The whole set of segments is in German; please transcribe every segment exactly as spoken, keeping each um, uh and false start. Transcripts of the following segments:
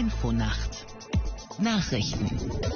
Infonacht Nachrichten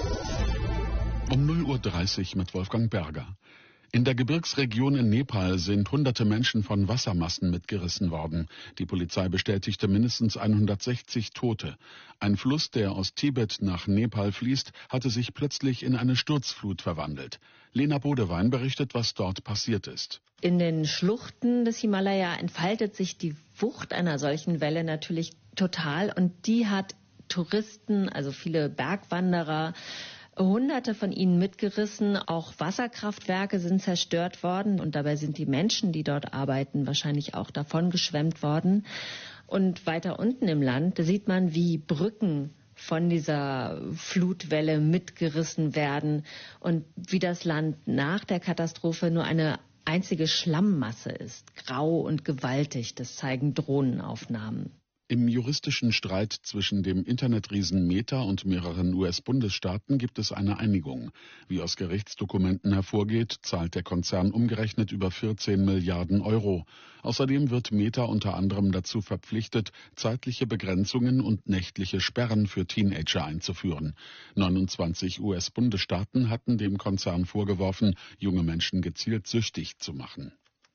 um null Uhr dreißig mit Wolfgang Berger. In der Gebirgsregion in Nepal sind hunderte Menschen von Wassermassen mitgerissen worden. Die Polizei bestätigte mindestens hundertsechzig Tote. Ein Fluss, der aus Tibet nach Nepal fließt, hatte sich plötzlich in eine Sturzflut verwandelt. Lena Bodewein berichtet, was dort passiert ist. In den Schluchten des Himalaya entfaltet sich die Wucht einer solchen Welle natürlich total. Und die hat Touristen, also viele Bergwanderer, Hunderte von ihnen mitgerissen. Auch Wasserkraftwerke sind zerstört worden und dabei sind die Menschen, die dort arbeiten, wahrscheinlich auch davon geschwemmt worden. Und weiter unten im Land sieht man, wie Brücken von dieser Flutwelle mitgerissen werden und wie das Land nach der Katastrophe nur eine einzige Schlammmasse ist. Grau und gewaltig, das zeigen Drohnenaufnahmen. Im juristischen Streit zwischen dem Internetriesen Meta und mehreren U S-Bundesstaaten gibt es eine Einigung. Wie aus Gerichtsdokumenten hervorgeht, zahlt der Konzern umgerechnet über vierzehn Milliarden Euro. Außerdem wird Meta unter anderem dazu verpflichtet, zeitliche Begrenzungen und nächtliche Sperren für Teenager einzuführen. neunundzwanzig U S-Bundesstaaten hatten dem Konzern vorgeworfen, junge Menschen gezielt süchtig zu machen.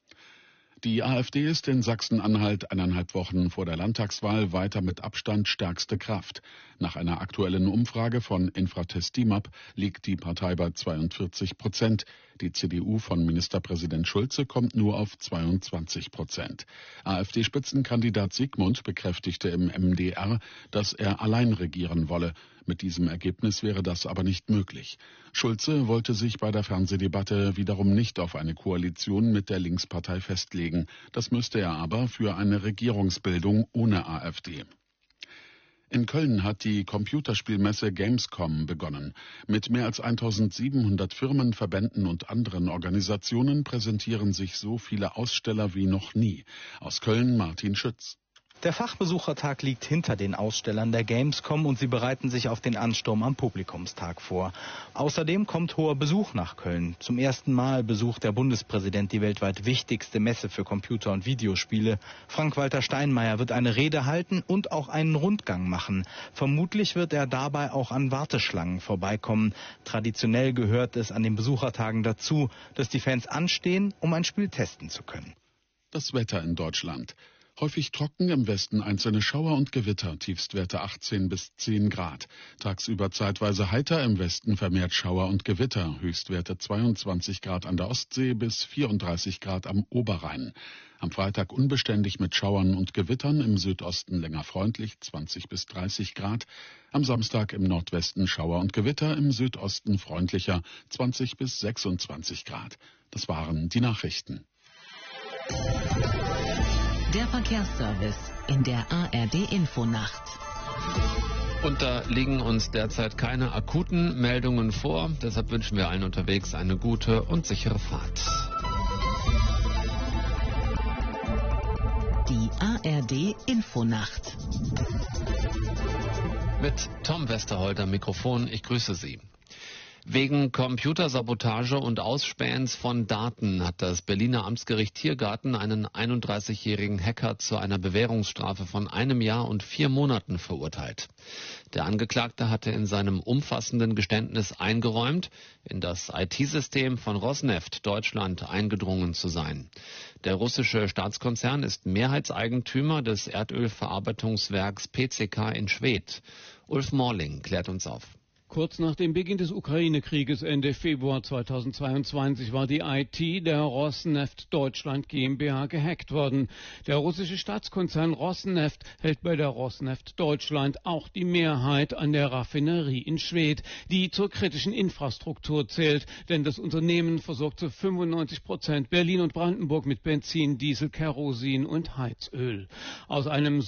Die AfD ist in Sachsen-Anhalt eineinhalb Wochen vor der Landtagswahl weiter mit Abstand stärkste Kraft. Nach einer aktuellen Umfrage von Infratest DIMAP liegt die Partei bei zweiundvierzig Prozent. Die C D U von Ministerpräsident Schulze kommt nur auf zweiundzwanzig Prozent. AfD-Spitzenkandidat Sigmund bekräftigte im M D R, dass er allein regieren wolle. Mit diesem Ergebnis wäre das aber nicht möglich. Schulze wollte sich bei der Fernsehdebatte wiederum nicht auf eine Koalition mit der Linkspartei festlegen. Das müsste er aber für eine Regierungsbildung ohne AfD. In Köln hat die Computerspielmesse Gamescom begonnen. Mit mehr als eintausendsiebenhundert Firmen, Verbänden und anderen Organisationen präsentieren sich so viele Aussteller wie noch nie. Aus Köln Martin Schütz. Der Fachbesuchertag liegt hinter den Ausstellern der Gamescom und sie bereiten sich auf den Ansturm am Publikumstag vor. Außerdem kommt hoher Besuch nach Köln. Zum ersten Mal besucht der Bundespräsident die weltweit wichtigste Messe für Computer- und Videospiele. Frank-Walter Steinmeier wird eine Rede halten und auch einen Rundgang machen. Vermutlich wird er dabei auch an Warteschlangen vorbeikommen. Traditionell gehört es an den Besuchertagen dazu, dass die Fans anstehen, um ein Spiel testen zu können. Das Wetter in Deutschland. Häufig trocken, im Westen einzelne Schauer und Gewitter, Tiefstwerte achtzehn bis zehn Grad. Tagsüber zeitweise heiter, im Westen vermehrt Schauer und Gewitter, Höchstwerte zweiundzwanzig Grad an der Ostsee bis vierunddreißig Grad am Oberrhein. Am Freitag unbeständig mit Schauern und Gewittern, im Südosten länger freundlich, zwanzig bis dreißig Grad. Am Samstag im Nordwesten Schauer und Gewitter, im Südosten freundlicher, zwanzig bis sechsundzwanzig Grad. Das waren die Nachrichten. Der Verkehrsservice in der A R D-Infonacht. Und da liegen uns derzeit keine akuten Meldungen vor. Deshalb wünschen wir allen unterwegs eine gute und sichere Fahrt. Die A R D-Infonacht. Mit Tom Westerholt am Mikrofon. Ich grüße Sie. Wegen Computersabotage und Ausspähens von Daten hat das Berliner Amtsgericht Tiergarten einen einunddreißigjährigen Hacker zu einer Bewährungsstrafe von einem Jahr und vier Monaten verurteilt. Der Angeklagte hatte in seinem umfassenden Geständnis eingeräumt, in das I T-System von Rosneft Deutschland eingedrungen zu sein. Der russische Staatskonzern ist Mehrheitseigentümer des Erdölverarbeitungswerks P C K in Schwedt. Ulf Morling klärt uns auf. Kurz nach dem Beginn des Ukraine-Krieges Ende Februar zweitausendzweiundzwanzig war die I T der Rosneft Deutschland GmbH gehackt worden. Der russische Staatskonzern Rosneft hält bei der Rosneft Deutschland auch die Mehrheit an der Raffinerie in Schwedt, die zur kritischen Infrastruktur zählt, denn das Unternehmen versorgt zu fünfundneunzig Prozent Berlin und Brandenburg mit Benzin, Diesel, Kerosin und Heizöl. Aus einem